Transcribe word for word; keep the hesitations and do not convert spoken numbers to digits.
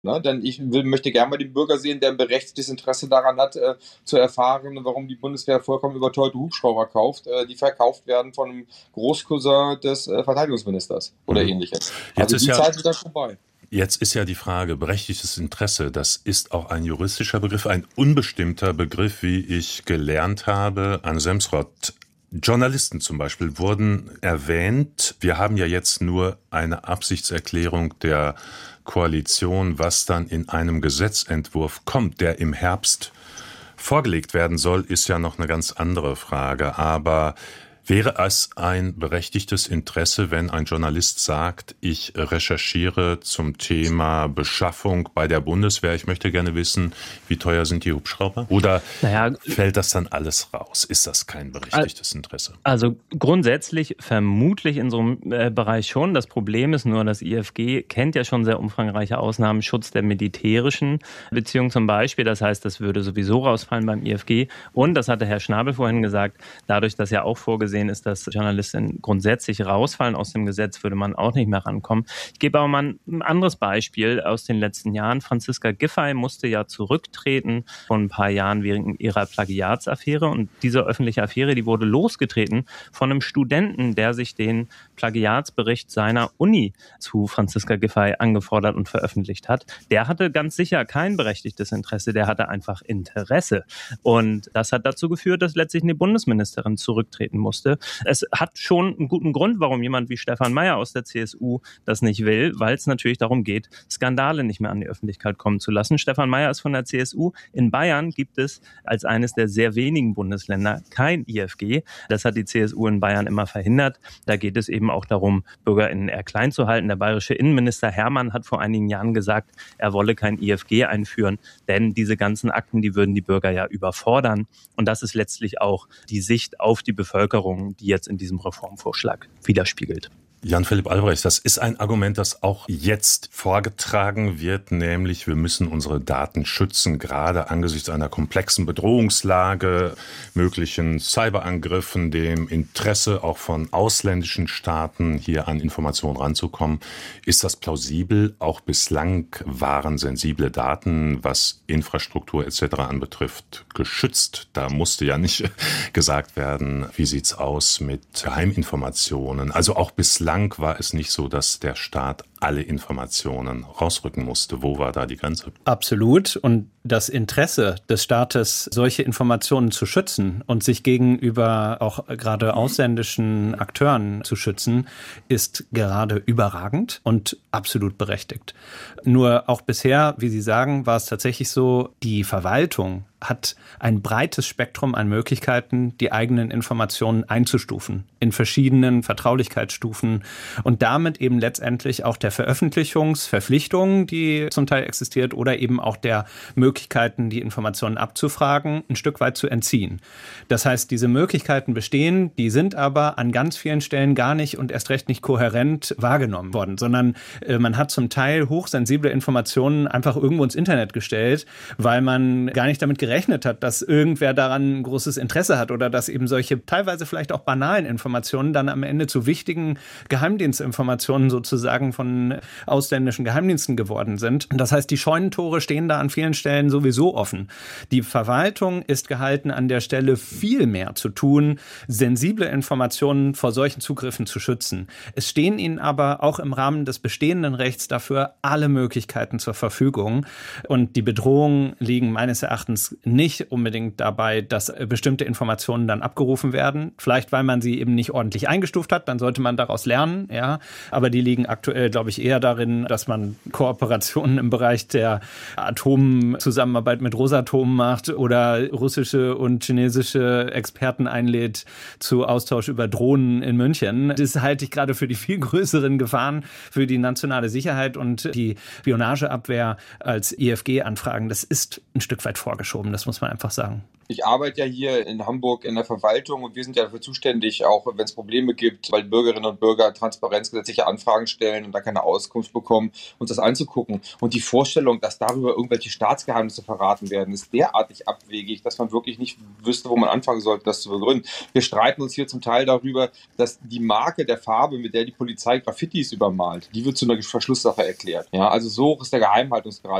Ne? Denn ich will, möchte gerne mal den Bürger sehen, der ein berechtigtes Interesse daran hat, äh, zu erfahren, warum die Bundeswehr vollkommen überteuerte Hubschrauber kauft, äh, die verkauft werden von einem Großcousin des äh, Verteidigungsministers oder Mhm. ähnliches. Jetzt Also ist die ja Zeit ist dann vorbei. Jetzt ist ja die Frage, berechtigtes Interesse, das ist auch ein juristischer Begriff, ein unbestimmter Begriff, wie ich gelernt habe an Semsrott. Journalisten zum Beispiel wurden erwähnt. Wir haben ja jetzt nur eine Absichtserklärung der Koalition, was dann in einem Gesetzentwurf kommt, der im Herbst vorgelegt werden soll, ist ja noch eine ganz andere Frage. Aber wäre es ein berechtigtes Interesse, wenn ein Journalist sagt, ich recherchiere zum Thema Beschaffung bei der Bundeswehr, ich möchte gerne wissen, wie teuer sind die Hubschrauber? Oder naja, fällt das dann alles raus? Ist das kein berechtigtes Interesse? Also grundsätzlich vermutlich in so einem äh, Bereich schon. Das Problem ist nur, das I F G kennt ja schon sehr umfangreiche Ausnahmen, Schutz der militärischen Beziehungen zum Beispiel. Das heißt, das würde sowieso rausfallen beim I F G. Und, das hatte Herr Schnabel vorhin gesagt, dadurch, dass ja auch vorgesehen ist, dass Journalisten grundsätzlich rausfallen aus dem Gesetz, würde man auch nicht mehr rankommen. Ich gebe aber mal ein anderes Beispiel aus den letzten Jahren. Franziska Giffey musste ja zurücktreten vor ein paar Jahren wegen ihrer Plagiatsaffäre. Und diese öffentliche Affäre, die wurde losgetreten von einem Studenten, der sich den Plagiatsbericht seiner Uni zu Franziska Giffey angefordert und veröffentlicht hat. Der hatte ganz sicher kein berechtigtes Interesse, der hatte einfach Interesse. Und das hat dazu geführt, dass letztlich eine Bundesministerin zurücktreten musste. Es hat schon einen guten Grund, warum jemand wie Stefan Mayer aus der C S U das nicht will, weil es natürlich darum geht, Skandale nicht mehr an die Öffentlichkeit kommen zu lassen. Stefan Mayer ist von der C S U. In Bayern gibt es als eines der sehr wenigen Bundesländer kein I F G. Das hat die C S U in Bayern immer verhindert. Da geht es eben auch darum, BürgerInnen eher klein zu halten. Der bayerische Innenminister Hermann hat vor einigen Jahren gesagt, er wolle kein I F G einführen, denn diese ganzen Akten, die würden die Bürger ja überfordern. Und das ist letztlich auch die Sicht auf die Bevölkerung, die jetzt in diesem Reformvorschlag widerspiegelt. Jan-Philipp Albrecht, das ist ein Argument, das auch jetzt vorgetragen wird, nämlich wir müssen unsere Daten schützen, gerade angesichts einer komplexen Bedrohungslage, möglichen Cyberangriffen, dem Interesse auch von ausländischen Staaten, hier an Informationen ranzukommen. Ist das plausibel? Auch bislang waren sensible Daten, was Infrastruktur et cetera anbetrifft, geschützt. Da musste ja nicht gesagt werden, wie sieht's aus mit Geheiminformationen. Also auch bislang war es nicht so, dass der Staat alle Informationen rausrücken musste. Wo war da die Grenze? Absolut. Und das Interesse des Staates, solche Informationen zu schützen und sich gegenüber auch gerade ausländischen Akteuren zu schützen, ist gerade überragend und absolut berechtigt. Nur auch bisher, wie Sie sagen, war es tatsächlich so, die Verwaltung hat ein breites Spektrum an Möglichkeiten, die eigenen Informationen einzustufen in verschiedenen Vertraulichkeitsstufen und damit eben letztendlich auch der Veröffentlichungsverpflichtung, die zum Teil existiert, oder eben auch der Möglichkeiten, die Informationen abzufragen, ein Stück weit zu entziehen. Das heißt, diese Möglichkeiten bestehen, die sind aber an ganz vielen Stellen gar nicht und erst recht nicht kohärent wahrgenommen worden, sondern äh, man hat zum Teil hochsensible Informationen einfach irgendwo ins Internet gestellt, weil man gar nicht damit gerechnet hat, dass irgendwer daran ein großes Interesse hat oder dass eben solche teilweise vielleicht auch banalen Informationen dann am Ende zu wichtigen Geheimdienstinformationen sozusagen von ausländischen Geheimdiensten geworden sind. Das heißt, die Scheunentore stehen da an vielen Stellen sowieso offen. Die Verwaltung ist gehalten, an der Stelle viel mehr zu tun, sensible Informationen vor solchen Zugriffen zu schützen. Es stehen ihnen aber auch im Rahmen des bestehenden Rechts dafür alle Möglichkeiten zur Verfügung. Und die Bedrohungen liegen meines Erachtens nicht unbedingt dabei, dass bestimmte Informationen dann abgerufen werden. Vielleicht, weil man sie eben nicht ordentlich eingestuft hat, dann sollte man daraus lernen, ja. Aber die liegen aktuell, glaube ich, eher darin, dass man Kooperationen im Bereich der Atomzusammenarbeit mit Rosatom macht oder russische und chinesische Experten einlädt zu Austausch über Drohnen in München. Das halte ich gerade für die viel größeren Gefahren für die nationale Sicherheit und die Spionageabwehr als I F G-Anfragen. Das ist ein Stück weit vorgeschoben, das muss man einfach sagen. Ich arbeite ja hier in Hamburg in der Verwaltung und wir sind ja dafür zuständig, auch wenn es Probleme gibt, weil Bürgerinnen und Bürger transparenzgesetzliche Anfragen stellen und da keine Auskunft bekommen, uns das anzugucken. Und die Vorstellung, dass darüber irgendwelche Staatsgeheimnisse verraten werden, ist derartig abwegig, dass man wirklich nicht wüsste, wo man anfangen sollte, das zu begründen. Wir streiten uns hier zum Teil darüber, dass die Marke der Farbe, mit der die Polizei Graffitis übermalt, die wird zu einer Verschlusssache erklärt. Ja, also so hoch ist der Geheimhaltungsgrad.